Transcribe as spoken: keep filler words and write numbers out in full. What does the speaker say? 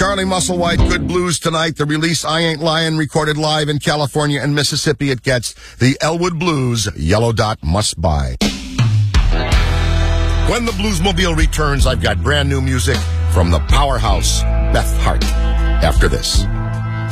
Charlie Musselwhite, Good Blues tonight. The release, I Ain't Lying, recorded live in California and Mississippi. It gets the Elwood Blues, Yellow Dot Must Buy. When the Bluesmobile returns, I've got brand new music from the powerhouse Beth Hart. After this.